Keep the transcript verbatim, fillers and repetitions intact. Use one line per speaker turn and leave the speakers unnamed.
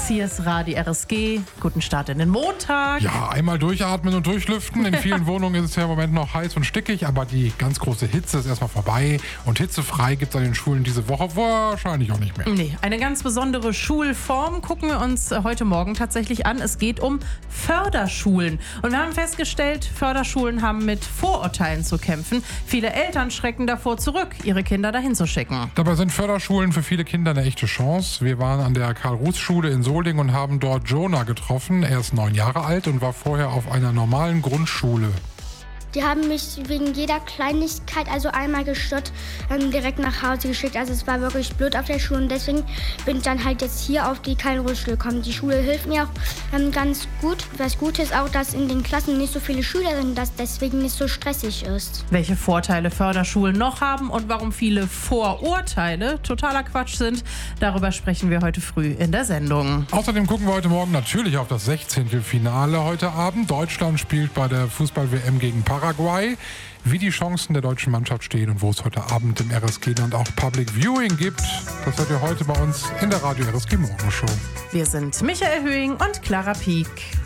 Hier ist Radio R S G. Guten Start in den Montag.
Ja, einmal durchatmen und durchlüften. In vielen Wohnungen ist es ja im Moment noch heiß und stickig, aber die ganz große Hitze ist erstmal vorbei. Und hitzefrei gibt es an den Schulen diese Woche wahrscheinlich auch nicht mehr.
Nee, eine ganz besondere Schulform gucken wir uns heute Morgen tatsächlich an. Es geht um Förderschulen. Und wir haben festgestellt, Förderschulen haben mit Vorurteilen zu kämpfen. Viele Eltern schrecken davor zurück, ihre Kinder dahin zu schicken.
Dabei sind Förderschulen für viele Kinder eine echte Chance. Wir waren an der Karl-Ruß-Schule in Solingen und haben dort Jonah getroffen. Er ist neun Jahre alt und war vorher auf einer normalen Grundschule.
Die haben mich wegen jeder Kleinigkeit, also einmal gestört, ähm, direkt nach Hause geschickt. Also es war wirklich blöd auf der Schule und deswegen bin ich dann halt jetzt hier auf die Karl-Ruß-Schule gekommen. Die Schule hilft mir auch ähm, ganz gut. Das Gute ist auch, dass in den Klassen nicht so viele Schüler sind, dass deswegen nicht so stressig ist.
Welche Vorteile Förderschulen noch haben und warum viele Vorurteile totaler Quatsch sind, darüber sprechen wir heute früh in der Sendung.
Außerdem gucken wir heute Morgen natürlich auf das Sechzehntelfinale heute Abend. Deutschland spielt bei der Fußball-W M gegen Paraguay. Wie die Chancen der deutschen Mannschaft stehen und wo es heute Abend im R S G-Land auch Public Viewing gibt, das hört ihr heute bei uns in der Radio R S G Morgenshow.
Wir sind Michael Höhing und Clara Pieck.